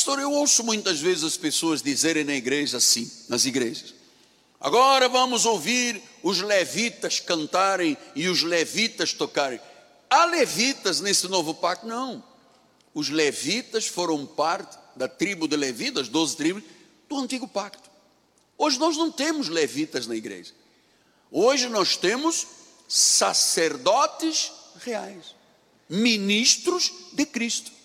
Pastor, eu ouço muitas vezes as pessoas dizerem na igreja assim, nas igrejas: agora vamos ouvir os levitas cantarem e os levitas tocarem. Há levitas nesse novo pacto? Não. Os levitas foram parte da tribo de Levi, das 12 tribos, do antigo pacto. Hoje nós não temos levitas na igreja. Hoje nós temos sacerdotes reais, ministros de Cristo.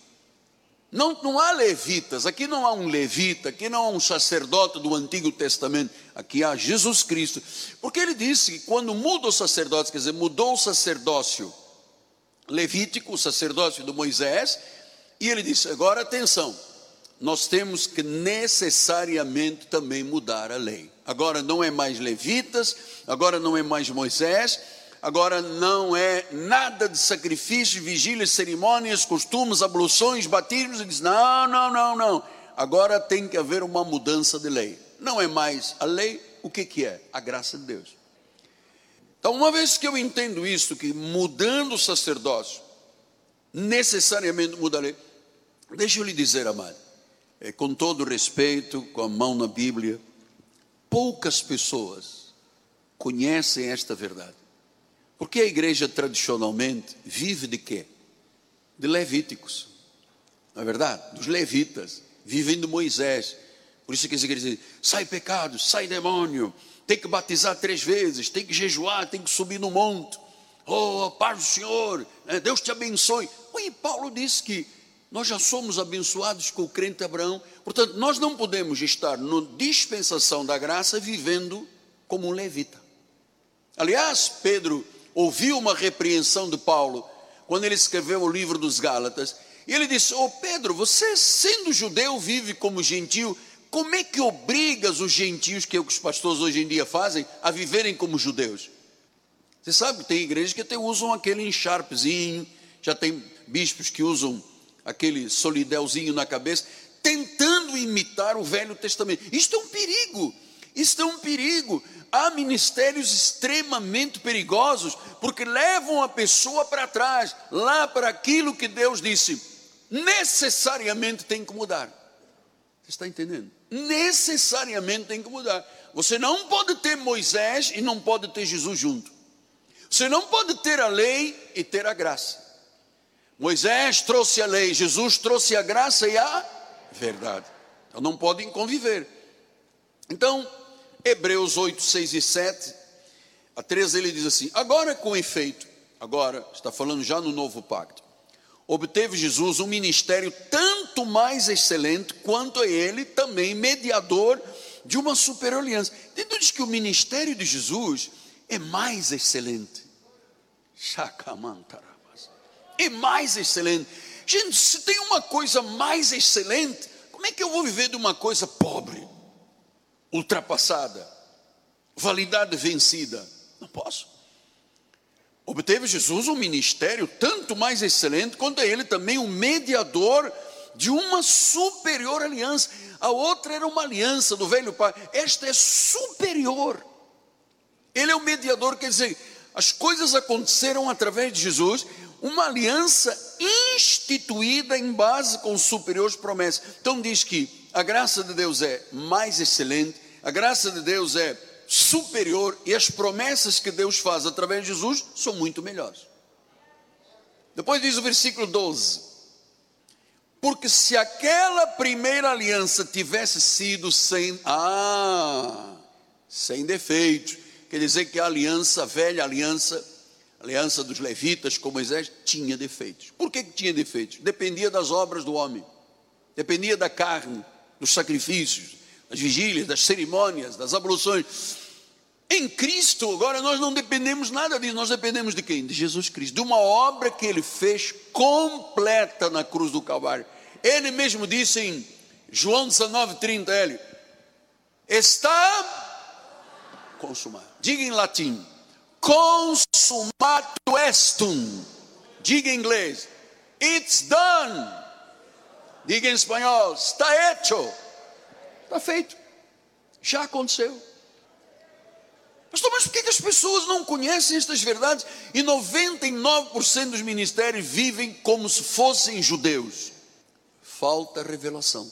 Não há levitas, aqui não há um levita, aqui não há um sacerdote do Antigo Testamento, aqui há Jesus Cristo. Porque ele disse que quando muda o sacerdócio, quer dizer, mudou o sacerdócio levítico, o sacerdócio de Moisés, e ele disse: agora atenção, nós temos que necessariamente também mudar a lei. Agora não é mais levitas, agora não é mais Moisés, agora não é nada de sacrifícios, vigílias, cerimônias, costumes, abluções, batismos. Ele diz: não. Agora tem que haver uma mudança de lei. Não é mais a lei, o que é? A graça de Deus. Então, uma vez que eu entendo isso, que mudando o sacerdócio, necessariamente muda a lei, deixa eu lhe dizer, amado, com todo respeito, com a mão na Bíblia, poucas pessoas conhecem esta verdade. Porque a igreja tradicionalmente vive de quê? De levíticos, não é verdade? Dos levitas, vivem de Moisés. Por isso que as igrejas dizem: sai pecado, sai demônio, tem que batizar 3 vezes, tem que jejuar, tem que subir no monte. Oh, paz do Senhor, Deus te abençoe. E Paulo disse que nós já somos abençoados com o crente Abraão. Portanto, nós não podemos estar na dispensação da graça vivendo como um levita. Aliás, Pedro ouviu uma repreensão de Paulo quando ele escreveu o livro dos Gálatas, e ele disse: Pedro, você sendo judeu vive como gentil, como é que obrigas os gentios, que é o que os pastores hoje em dia fazem, a viverem como judeus? Você sabe que tem igrejas que até usam aquele encharpezinho, já tem bispos que usam aquele solidelzinho na cabeça, tentando imitar o Velho Testamento. Isto é um perigo, isto é um perigo. Há ministérios extremamente perigosos, porque levam a pessoa para trás, lá para aquilo que Deus disse, necessariamente tem que mudar. Você está entendendo? Necessariamente tem que mudar. Você não pode ter Moisés e não pode ter Jesus junto. Você não pode ter a lei e ter a graça. Moisés trouxe a lei, Jesus trouxe a graça e a verdade. Então não podem conviver. Então, Hebreus 8, 6 e 7, a 13, ele diz assim: agora com efeito, agora está falando já no novo pacto, obteve Jesus um ministério tanto mais excelente, quanto a ele também mediador de uma superior aliança. Então diz que o ministério de Jesus é mais excelente. É mais excelente. Gente, se tem uma coisa mais excelente, como é que eu vou viver de uma coisa pobre, ultrapassada, validade vencida? Não posso. Obteve Jesus um ministério tanto mais excelente, quanto a ele também um mediador de uma superior aliança. A outra era uma aliança do velho pacto, esta é superior. Ele é o mediador, quer dizer, as coisas aconteceram através de Jesus, uma aliança instituída em base com superiores promessas. Então diz que a graça de Deus é mais excelente, a graça de Deus é superior, e as promessas que Deus faz através de Jesus são muito melhores. Depois diz o versículo 12: porque se aquela primeira aliança tivesse sido sem defeitos, quer dizer que a aliança, a velha aliança, a aliança dos levitas com Moisés, tinha defeitos. Por que tinha defeitos? Dependia das obras do homem, dependia da carne, dos sacrifícios, das vigílias, das cerimônias, das abluções. Em Cristo, agora nós não dependemos nada disso, nós dependemos de quem? De Jesus Cristo, de uma obra que Ele fez completa na cruz do Calvário. Ele mesmo disse em João 19:30, ele está consumado. Diga em latim: consumato estum. Diga em inglês: it's done. Diga em espanhol: está hecho. Está feito, já aconteceu. Pastor, mas por que as pessoas não conhecem estas verdades? E 99% dos ministérios vivem como se fossem judeus. Falta revelação.